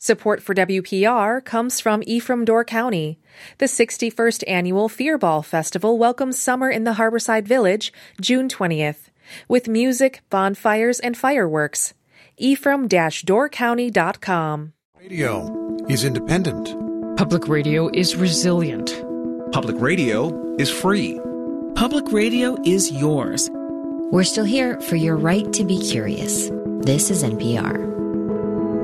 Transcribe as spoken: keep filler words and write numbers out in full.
Support for W P R comes from Ephraim Door County. The sixty-first Annual Fear Ball Festival welcomes summer in the Harborside Village, June twentieth, with music, bonfires, and fireworks. ephraim dash door county dot com. Radio is independent. Public radio is resilient. Public radio is free. Public radio is yours. We're still here for your right to be curious. This is N P R.